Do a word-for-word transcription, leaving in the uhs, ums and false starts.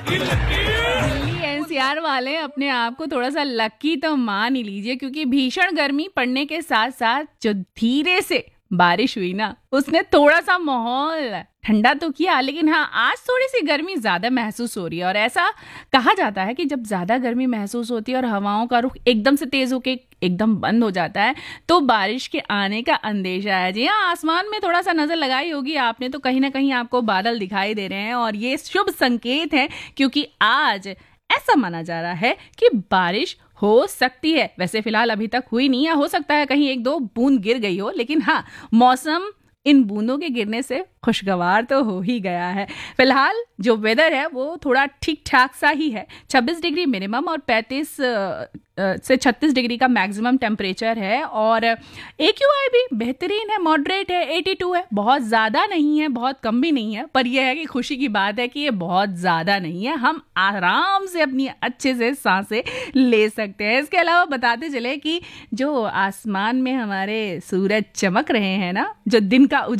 Delhi NCR वाले अपने आप को थोड़ा सा लकी तो मान ही लीजिए, क्योंकि भीषण गर्मी पड़ने के साथ साथ जो धीरे से बारिश हुई ना, उसने थोड़ा सा माहौल ठंडा तो किया। लेकिन हाँ, आज थोड़ी सी गर्मी ज्यादा महसूस हो रही है। और ऐसा कहा जाता है कि जब ज्यादा गर्मी महसूस होती है और हवाओं का रुख एकदम से तेज होके एकदम बंद हो जाता है, तो बारिश के आने का अंदेशा है। जी हाँ, आसमान में थोड़ा सा नजर लगाई होगी आपने, तो कहीं ना कहीं आपको बादल दिखाई दे रहे हैं और ये शुभ संकेत है, क्योंकि आज ऐसा माना जा रहा है कि बारिश हो सकती है। वैसे फिलहाल अभी तक हुई नहीं है, हो सकता है कहीं एक दो बूंद गिर गई हो, लेकिन हाँ, मौसम इन बूंदों के गिरने से खुशगवार तो हो ही गया है। फिलहाल जो वेदर है वो थोड़ा ठीक ठाक सा ही है। छब्बीस डिग्री मिनिमम और पैंतीस से छत्तीस डिग्री का मैक्सिमम टेम्परेचर है। और एक्यूआई भी बेहतरीन है, मॉडरेट है, बयासी है। बहुत ज़्यादा नहीं है, बहुत कम भी नहीं है, पर यह है कि खुशी की बात है कि ये बहुत ज़्यादा नहीं है। हम आराम से अपनी अच्छे से सांसें ले सकते हैं। इसके अलावा बताते चले कि जो आसमान में हमारे सूरज चमक रहे हैं ना, जो दिन का